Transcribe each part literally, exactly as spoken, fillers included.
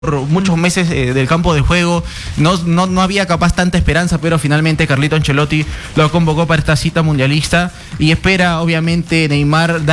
muchos meses eh, del campo de juego, no, no, no había capaz tanta esperanza, pero finalmente Carlito Ancelotti lo convocó para esta cita mundialista y espera obviamente Neymar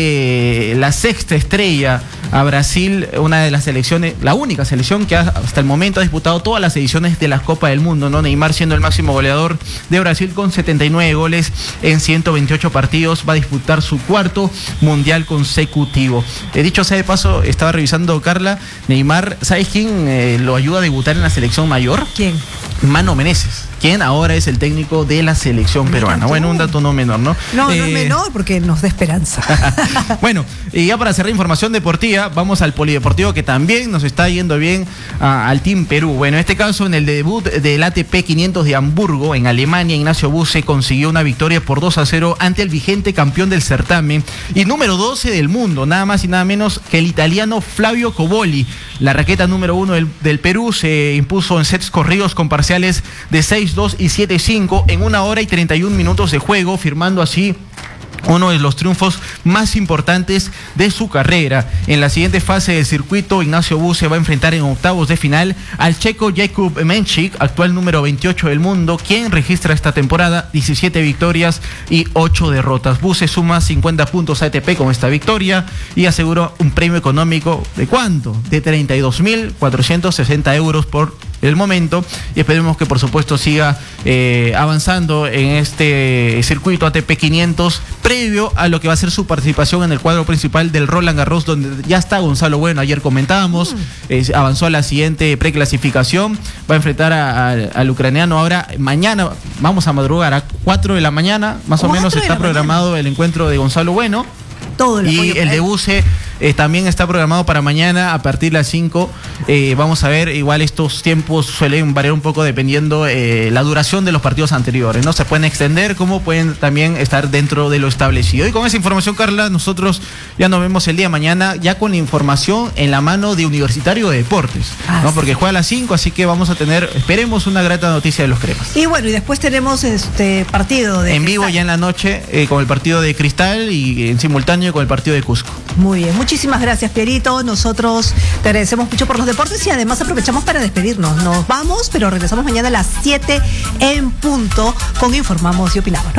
darle la sexta estrella a Brasil, una de las selecciones, la única selección que ha, hasta el momento ha disputado todas las ediciones de las Copas del Mundo, ¿no? Neymar siendo el máximo goleador de Brasil con setenta y nueve goles en ciento veintiocho partidos, va a disputar su cuarto mundial consecutivo. Eh, dicho sea de paso, estaba revisando Carla, Neymar, ¿sabes quién eh, lo ayuda a debutar en la selección mayor? ¿Quién? Mano Menezes, quien ahora es el técnico de la selección peruana. Bueno, un dato no menor, ¿no? No, eh... no es menor porque nos da esperanza. Bueno, y ya para cerrar información deportiva, vamos al polideportivo que también nos está yendo bien a, al Team Perú. Bueno, en este caso, en el debut del A T P quinientos de Hamburgo, en Alemania, Ignacio Buse consiguió una victoria por dos a cero ante el vigente campeón del certamen y número doce del mundo, nada más y nada menos que el italiano Flavio Cobolli. La raqueta número uno del, del Perú se impuso en sets corridos con parciales de seis dos y siete cinco en una hora y treinta y un minutos de juego, firmando así uno de los triunfos más importantes de su carrera. En la siguiente fase del circuito, Ignacio Buse va a enfrentar en octavos de final al checo Jakub Menchik, actual número veintiocho del mundo, quien registra esta temporada diecisiete victorias y ocho derrotas. Buse suma cincuenta puntos a A T P con esta victoria y aseguró un premio económico ¿de cuánto? De treinta y dos mil cuatrocientos sesenta euros por el momento, y esperemos que por supuesto siga eh, avanzando en este circuito A T P quinientos previo a lo que va a ser su participación en el cuadro principal del Roland Garros, donde ya está Gonzalo Bueno, ayer comentábamos, mm. eh, avanzó a la siguiente preclasificación, va a enfrentar a, a, al ucraniano. Ahora mañana vamos a madrugar a cuatro de la mañana, más o menos está programado mañana el encuentro de Gonzalo Bueno. Todo el y el de Buse eh, también está programado para mañana a partir de las cinco. Eh, vamos a ver, igual estos tiempos suelen variar un poco dependiendo eh, la duración de los partidos anteriores, ¿no? Se pueden extender como pueden también estar dentro de lo establecido. Y con esa información, Carla, nosotros ya nos vemos el día de mañana ya con la información en la mano de Universitario de Deportes, ah, ¿no? Sí. Porque juega a las cinco, así que vamos a tener, esperemos, una grata noticia de los cremas. Y bueno, y después tenemos este partido de en vivo Cristal. Ya en la noche eh, con el partido de Cristal y en simultáneo con el partido de Cusco. Muy bien, muchísimas gracias, Pierito. Nosotros te agradecemos mucho por los deportes y además aprovechamos para despedirnos. Nos vamos, pero regresamos mañana a las siete en punto con Informamos y Opinamos.